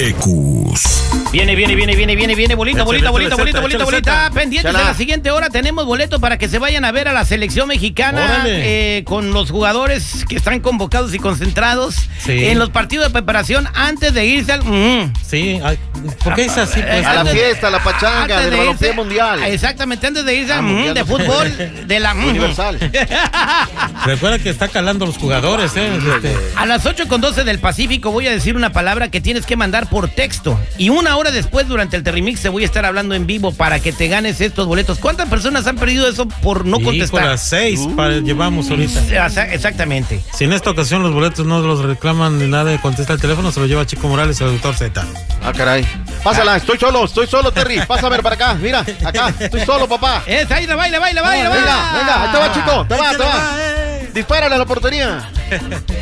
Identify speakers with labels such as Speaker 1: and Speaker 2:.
Speaker 1: Ecus.
Speaker 2: Viene, bolita. Pendientes de la siguiente hora, tenemos boleto para que se vayan a ver a la selección mexicana con los jugadores que están convocados y concentrados en los partidos de preparación antes de irse al...
Speaker 3: Sí, ¿por qué es así? Pues?
Speaker 4: A la fiesta, a la pachanga del balompié mundial.
Speaker 2: Exactamente, antes de irse al de fútbol de la...
Speaker 4: Universal.
Speaker 3: Recuerda que está calando los jugadores,
Speaker 2: A las 8:12 del Pacífico voy a decir una palabra que tienes que mandar por texto. Y una hora después, durante el Terrimix, te voy a estar hablando en vivo para que te ganes estos boletos. ¿Cuántas personas han perdido eso por no contestar?
Speaker 3: Las 6 llevamos ahorita.
Speaker 2: Exactamente.
Speaker 3: Si en esta ocasión los boletos no los reclaman ni nada de contestar el teléfono, se lo lleva Chico Morales, el doctor Z.
Speaker 4: Ah, caray. Pásala, estoy solo, Terry. Pásame para acá, mira, acá, estoy solo, papá.
Speaker 2: Ahí, baila.
Speaker 4: Venga, ahí te va, chico, te va. Dispárale a la portería.